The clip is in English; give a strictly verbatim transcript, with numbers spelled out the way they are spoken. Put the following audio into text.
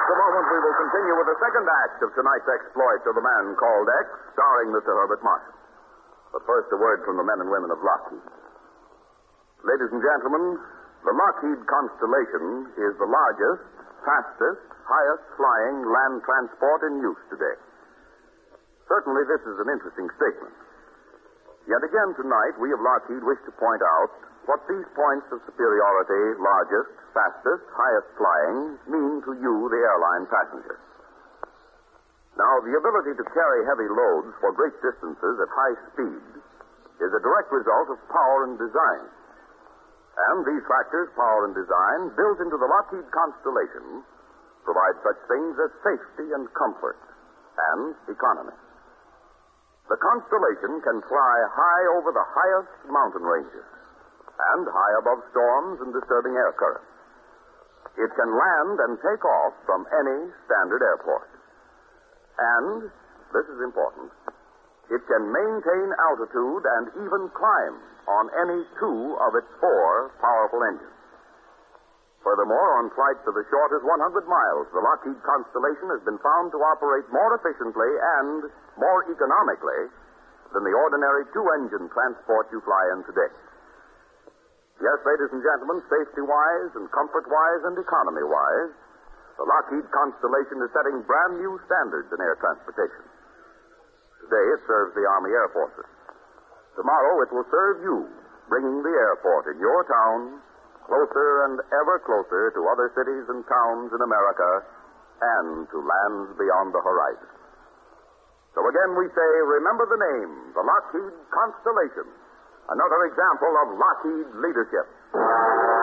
just a moment, we will continue with the second act of tonight's exploits of the man called X, starring Mister Herbert Marshall. But first, a word from the men and women of Lockheed. Ladies and gentlemen, the Lockheed Constellation is the largest, fastest, highest-flying land transport in use today. Certainly, this is an interesting statement. Yet again tonight, we of Lockheed wish to point out what these points of superiority, largest, fastest, highest flying, mean to you, the airline passenger. Now, the ability to carry heavy loads for great distances at high speed is a direct result of power and design. And these factors, power and design, built into the Lockheed Constellation, provide such things as safety and comfort and economy. The Constellation can fly high over the highest mountain ranges and high above storms and disturbing air currents. It can land and take off from any standard airport. And, this is important, it can maintain altitude and even climb on any two of its four powerful engines. Furthermore, on flights of as short as one hundred miles, the Lockheed Constellation has been found to operate more efficiently and more economically than the ordinary two-engine transport you fly in today. Yes, ladies and gentlemen, safety-wise and comfort-wise and economy-wise, the Lockheed Constellation is setting brand new standards in air transportation. Today it serves the Army Air Forces. Tomorrow it will serve you, bringing the airport in your town closer and ever closer to other cities and towns in America and to lands beyond the horizon. So again we say, remember the name, the Lockheed Constellation, another example of Lockheed leadership.